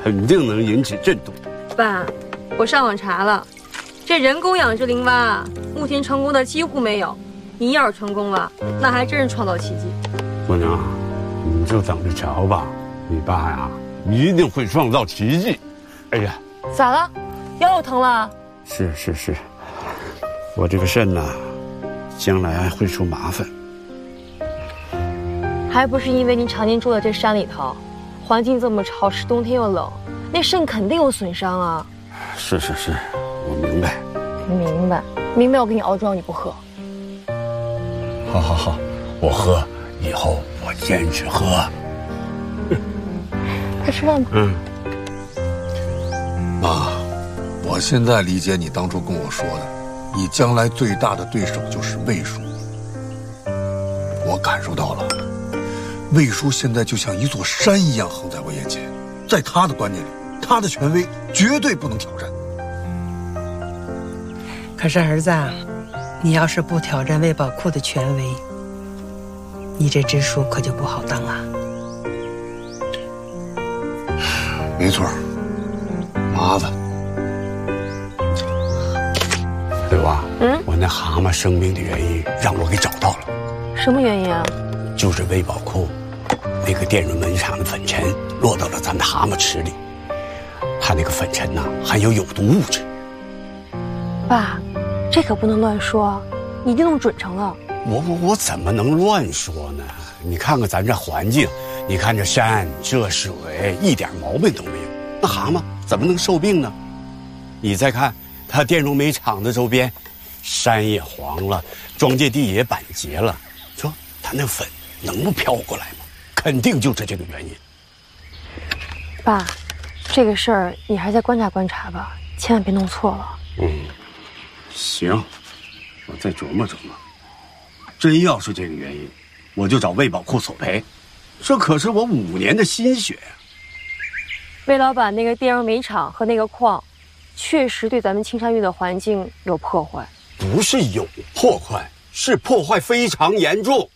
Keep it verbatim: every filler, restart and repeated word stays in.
肯定能引起震动。 爸，我上网查了，这人工养殖林蛙目前成功的几乎没有。你要是成功了，那还真是创造奇迹。 姑娘，你就等着瞧吧，你爸呀一定会创造奇迹。哎呀， 咋了？腰又疼了？ 是是是，我这个肾呐，将来会出麻烦。 还不是因为你常年住在这山里头，环境这么潮湿，冬天又冷，那肾肯定有损伤啊。 是是是，我明白。 明白，明白，我给你熬庄，你不喝。 好好好，我喝，以后我坚持喝。 快吃饭吧。 嗯。 妈，我现在理解你当初跟我说的，你将来最大的对手就是魏叔。我感受到了，魏叔现在就像一座山一样横在我眼前，在他的观念里，他的权威绝对不能挑战。 可是儿子，你要是不挑战魏宝库的权威，你这支书可就不好当啊。 没错，麻烦。 刘娃， 嗯， 我那蛤蟆生病的原因让我给找到了。 什么原因啊？ 就是魏宝库那个电容门厂的粉尘落到了咱们蛤蟆池里，它那个粉尘呐、啊、含有有毒物质。 爸，这可不能乱说，你一定弄准成了。 我我我怎么能乱说呢？你看看咱这环境，你看这山这水，一点毛病都没有，那蛤蟆怎么能受病呢？你再看它电容煤厂的周边，山也黄了，庄稼地也板结了，说它那粉能不飘过来吗？肯定就是这个原因。 爸，这个事儿你还是再观察观察吧，千万别弄错了。 嗯，行，我再琢磨琢磨。真要是这个原因，我就找魏宝库索赔，这可是我五年的心血呀。 魏老板那个电容煤厂和那个矿，确实对咱们青山峪的环境有破坏。 不是有破坏，是破坏非常严重。